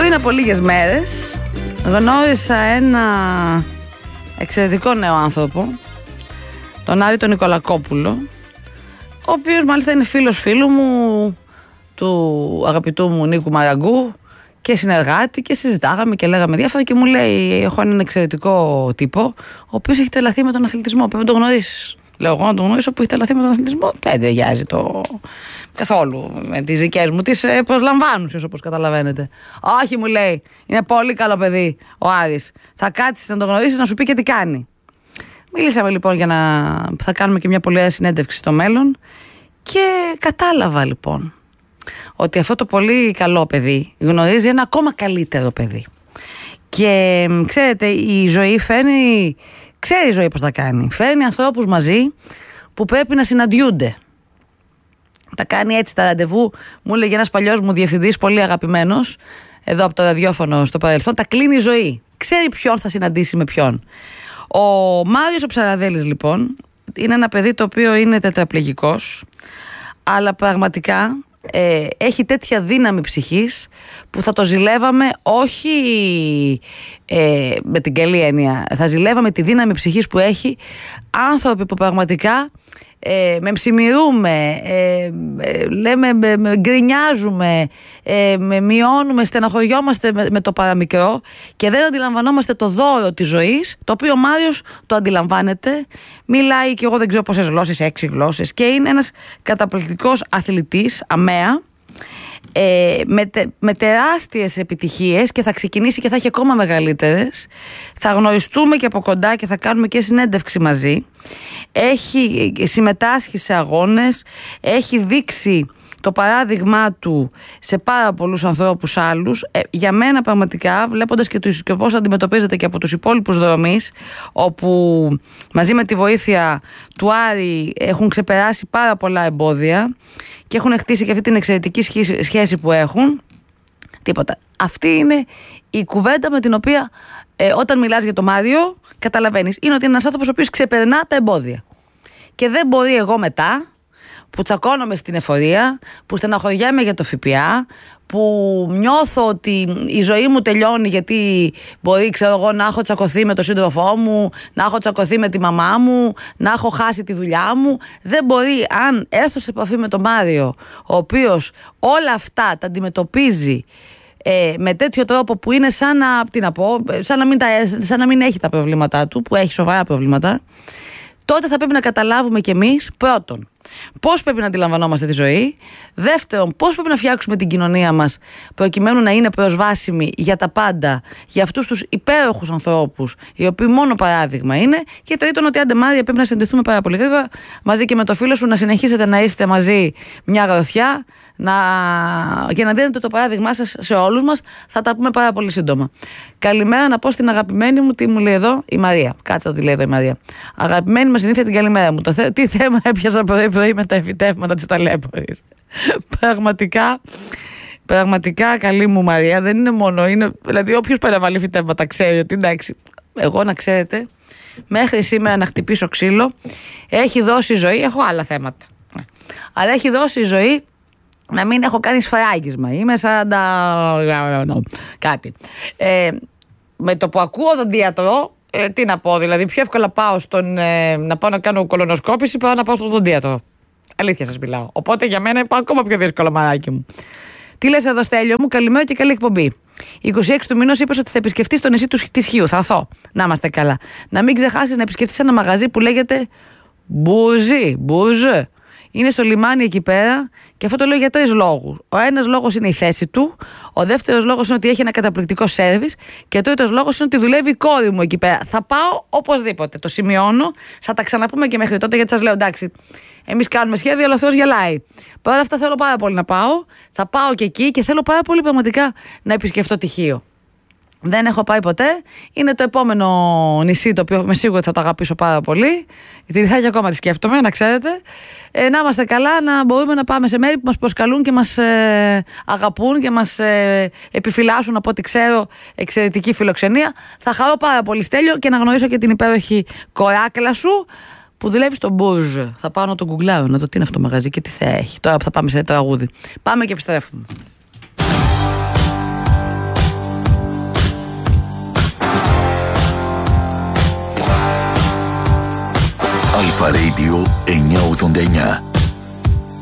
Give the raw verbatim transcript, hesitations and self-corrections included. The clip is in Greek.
Πριν από λίγες μέρες γνώρισα ένα εξαιρετικό νέο άνθρωπο, τον Άρη τον Νικολακόπουλο, ο οποίος μάλιστα είναι φίλος φίλου μου, του αγαπητού μου Νίκου Μαραγκού, και συνεργάτη, και συζητάγαμε και λέγαμε διάφορα και μου λέει: έχω έναν εξαιρετικό τύπο, ο οποίος έχει τρελαθεί με τον αθλητισμό, πρέπει να τον γνωρίσεις. Λέω: εγώ να τον γνωρίσω που έχει τρελαθεί με τον αθλητισμό? Δεν ταιριάζει το καθόλου με τις δικές μου τις προσλαμβάνουσες, όπως καταλαβαίνετε. Όχι, μου λέει, είναι πολύ καλό παιδί ο Άρης. Θα κάτσεις να τον γνωρίσεις, να σου πει και τι κάνει. Μίλησαμε λοιπόν για να θα κάνουμε και μια πολύ ωραία συνέντευξη στο μέλλον και κατάλαβα λοιπόν ότι αυτό το πολύ καλό παιδί γνωρίζει ένα ακόμα καλύτερο παιδί. Και ξέρετε, η ζωή φέρνει, ξέρει η ζωή πώς θα κάνει. Φέρνει ανθρώπους μαζί που πρέπει να συναντιούνται. Τα κάνει έτσι τα ραντεβού. Μου έλεγε ένας παλιός μου διευθυντής, πολύ αγαπημένος, εδώ από το ραδιόφωνο στο παρελθόν, τα κλείνει η ζωή. Ξέρει ποιον θα συναντήσει με ποιον. Ο Μάριος ο Ψαραδέλης λοιπόν είναι ένα παιδί το οποίο είναι τετραπληγικός, αλλά πραγματικά ε, έχει τέτοια δύναμη ψυχής που θα το ζηλεύαμε, όχι ε, με την καλή έννοια, θα ζηλεύαμε τη δύναμη ψυχής που έχει άνθρωποι που πραγματικά Ε, με ψημιρούμε, ε, ε, λέμε, με, με γκρινιάζουμε, ε, με μειώνουμε, στεναχωριόμαστε με, με το παραμικρό και δεν αντιλαμβανόμαστε το δώρο της ζωής, το οποίο ο Μάριος το αντιλαμβάνεται. Μιλάει και εγώ δεν ξέρω πόσες γλώσσες, έξι γλώσσες, και είναι ένας καταπληκτικός αθλητής, αμαία, Ε, με, τε, με τεράστιες επιτυχίες, και θα ξεκινήσει και θα έχει ακόμα μεγαλύτερες. Θα γνωριστούμε και από κοντά και θα κάνουμε και συνέντευξη μαζί. Έχει συμμετάσχει σε αγώνες, έχει δείξει το παράδειγμά του σε πάρα πολλούς ανθρώπους άλλους. Ε, για μένα πραγματικά, βλέποντας και, τους, και πώς αντιμετωπίζεται και από τους υπόλοιπους δρομείς, όπου μαζί με τη βοήθεια του Άρη έχουν ξεπεράσει πάρα πολλά εμπόδια και έχουν χτίσει και αυτή την εξαιρετική σχέση που έχουν, τίποτα. Αυτή είναι η κουβέντα με την οποία ε, όταν μιλάς για τον Μάριο καταλαβαίνεις. Είναι ότι είναι ένας άνθρωπος ο οποίος ξεπερνά τα εμπόδια. Και δεν μπορεί εγώ μετά, που τσακώνομαι στην εφορία, που στεναχωριέμαι για το ΦΠΑ, που νιώθω ότι η ζωή μου τελειώνει γιατί μπορεί, ξέρω εγώ, να έχω τσακωθεί με τον σύντροφό μου, να έχω τσακωθεί με τη μαμά μου, να έχω χάσει τη δουλειά μου. Δεν μπορεί, αν έρθω σε επαφή με τον Μάριο, ο οποίος όλα αυτά τα αντιμετωπίζει ε, με τέτοιο τρόπο που είναι σαν να, τι να πω, σαν να μην, τα, σαν να μην έχει τα προβλήματά του, που έχει σοβαρά προβλήματα, τότε θα πρέπει να καταλάβουμε κι εμείς, πρώτον, πώς πρέπει να αντιλαμβανόμαστε τη ζωή. Δεύτερον, πώς πρέπει να φτιάξουμε την κοινωνία μας προκειμένου να είναι προσβάσιμη για τα πάντα, για αυτούς τους υπέροχους ανθρώπους, οι οποίοι μόνο παράδειγμα είναι. Και τρίτον, ότι άντε Μάρια, πρέπει να συναντηθούμε πάρα πολύ γρήγορα μαζί και με το φίλο σου, να συνεχίσετε να είστε μαζί μια γροθιά, να... και να δίνετε το παράδειγμά σας σε όλους μας. Θα τα πούμε πάρα πολύ σύντομα. Καλημέρα να πω στην αγαπημένη μου, τι μου λέει εδώ η Μαρία. Κάτσε τι λέει εδώ η Μαρία. Αγαπημένη μας συνήθεια, την καλημέρα μου. Το θε... Τι θέμα έπιασα πρωί-πρωί με τα εφητεύματα της ταλέπορης. Πραγματικά, πραγματικά καλή μου Μαρία, δεν είναι μόνο, είναι, δηλαδή όποιος παραβάλει φυτεύματα ξέρει ότι εντάξει, εγώ να ξέρετε, μέχρι σήμερα να χτυπήσω ξύλο, έχει δώσει η ζωή, έχω άλλα θέματα, αλλά έχει δώσει η ζωή να μην έχω κάνει σφράγισμα, είμαι σαράντα κάτι. Ε, με το που ακούω τον δίατρο, ε, τι να πω, δηλαδή πιο εύκολα πάω στον, ε, να πάω να κάνω κολονοσκόπηση παρά να πάω στον οδοντίατρο. Αλήθεια σας μιλάω. Οπότε για μένα είναι ακόμα πιο δύσκολο, μαράκι μου. Τι λες εδώ, Στέλιο μου, καλημέρα και καλή εκπομπή. είκοσι έξι του μήνος είπες ότι θα επισκεφτείς το νησί της Χίου. Θα έρθω. Να είμαστε καλά. Να μην ξεχάσεις να επισκεφτείς ένα μαγαζί που λέγεται Μπουζί. Μπουζέ. Είναι στο λιμάνι εκεί πέρα, και αυτό το λέω για τρεις λόγους. Ο ένας λόγος είναι η θέση του, ο δεύτερος λόγος είναι ότι έχει ένα καταπληκτικό σέρβις, και ο τρίτος λόγος είναι ότι δουλεύει η κόρη μου εκεί πέρα. Θα πάω οπωσδήποτε. Το σημειώνω. Θα τα ξαναπούμε και μέχρι τότε, γιατί σας λέω εντάξει, εμείς κάνουμε σχέδια, αλλά ο Θεός γελάει. Παρ' όλα αυτά θέλω πάρα πολύ να πάω. Θα πάω και εκεί και θέλω πάρα πολύ πραγματικά να επισκεφτώ τη Χίο. Δεν έχω πάει ποτέ. Είναι το επόμενο νησί το οποίο με σίγουρα θα το αγαπήσω πάρα πολύ. Γιατί θα έχει ακόμα τη σκέφτομαι, να ξέρετε. Ε, να είμαστε καλά, να μπορούμε να πάμε σε μέρη που μας προσκαλούν και μας ε, αγαπούν και μας ε, επιφυλάσσουν, από ό,τι ξέρω, εξαιρετική φιλοξενία. Θα χαρώ πάρα πολύ, Στέλιο, και να γνωρίσω και την υπέροχη κοράκλα σου που δουλεύει στο Μπουρζ. Θα πάω να το γκουγκλάρω, να δω τι είναι αυτό το μαγαζί και τι θα έχει. Τώρα που θα πάμε σε τραγούδι. Πάμε και επιστρέφουμε. Αλφα Radio εννιακόσια ογδόντα εννιά.